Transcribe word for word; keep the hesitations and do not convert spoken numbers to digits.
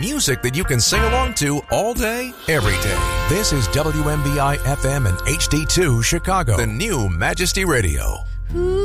music that you can sing along to all day, every day. This is W M B I F M and H D two Chicago, the new Majesty Radio. Ooh.